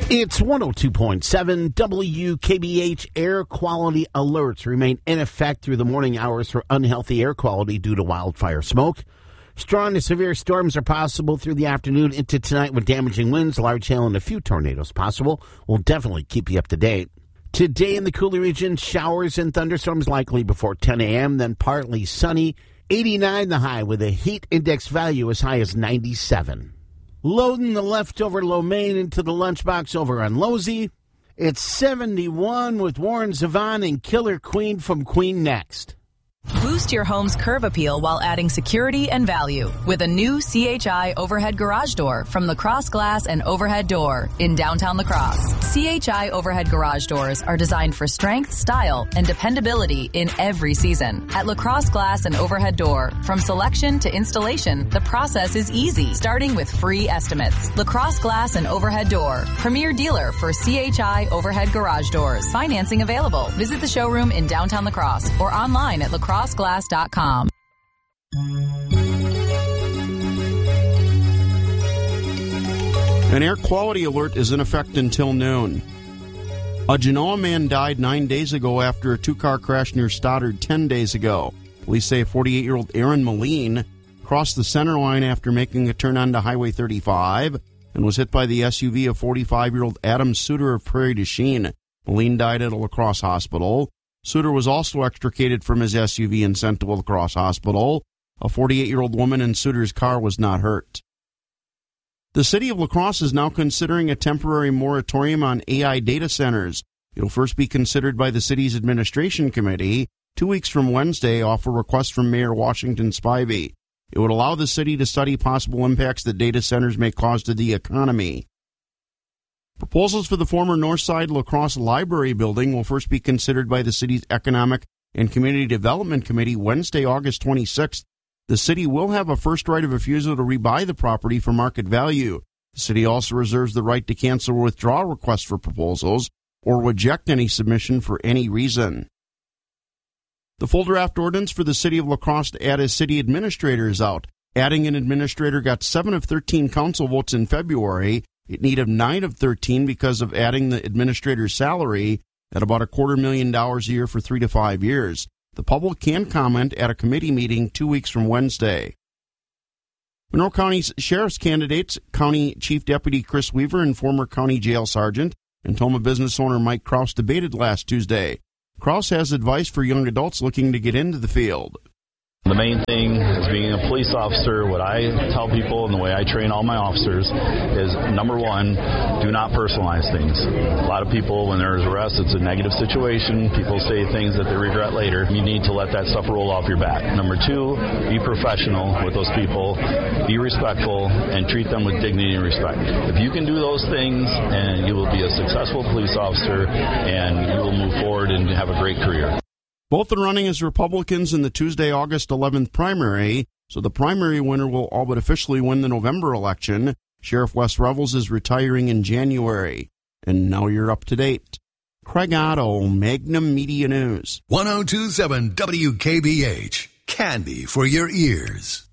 It's 102.7 WKBH. Air quality alerts remain in effect through the morning hours for unhealthy air quality due to wildfire smoke. Strong to severe storms are possible through the afternoon into tonight with damaging winds, large hail, and a few tornadoes possible. We'll definitely keep you up to date. Today in the Coulee region, showers and thunderstorms likely before 10 a.m., then partly sunny. 89 the high with a heat index value as high as 97. Loading the leftover lo mein into the lunchbox over on Losey. It's 71 with Warren Zevon and Killer Queen from Queen Next. Boost your home's curb appeal while adding security and value with a new CHI overhead garage door from LaCrosse Glass and Overhead Door in downtown LaCrosse. CHI overhead garage doors are designed for strength, style, and dependability in every season. At LaCrosse Glass and Overhead Door, from selection to installation, the process is easy, starting with free estimates. LaCrosse Glass and Overhead Door, premier dealer for CHI overhead garage doors. Financing available. Visit the showroom in downtown LaCrosse or online at lacrosseglass.com. An air quality alert is in effect until noon. A Genoa man died 9 days ago after a two-car crash near Stoddard 10 days ago. Police say a 48-year-old Aaron Moline crossed the center line after making a turn onto Highway 35 and was hit by the SUV of 45-year-old Adam Suter of Prairie du Chien. Moline died at a La Crosse hospital. Suter was also extricated from his SUV and sent to a La Crosse hospital. A 48-year-old woman in Suter's car was not hurt. The city of La Crosse is now considering a temporary moratorium on AI data centers. It'll first be considered by the city's administration committee 2 weeks from Wednesday off a request from Mayor Washington Spivey. It would allow the city to study possible impacts that data centers may cause to the economy. Proposals for the former Northside La Crosse Library building will first be considered by the city's Economic and Community Development Committee Wednesday, August 26th. The city will have a first right of refusal to rebuy the property for market value. The city also reserves the right to cancel or withdraw requests for proposals or reject any submission for any reason. The full draft ordinance for the city of La Crosse to add a city administrator is out. Adding an administrator got 7 of 13 council votes in February. It needed 9 of 13 because of adding the administrator's salary at about $250,000 a year for 3 to 5 years. The public can comment at a committee meeting 2 weeks from Wednesday. Monroe County's sheriff's candidates, County Chief Deputy Chris Weaver and former County Jail Sergeant and Toma business owner Mike Kraus debated last Tuesday. Kraus has advice for young adults looking to get into the field. The main thing is being a police officer. What I tell people and the way I train all my officers is, number one, do not personalize things. A lot of people, when there's arrest, it's a negative situation. People say things that they regret later. You need to let that stuff roll off your back. Number two, be professional with those people. Be respectful and treat them with dignity and respect. If you can do those things, and you will be a successful police officer, and you will move forward and have a great career. Both are running as Republicans in the Tuesday, August 11th primary, so the primary winner will all but officially win the November election. Sheriff Wes Revels is retiring in January. And now you're up to date. Craig Otto, Magnum Media News. 102.7 WKBH. Candy for your ears.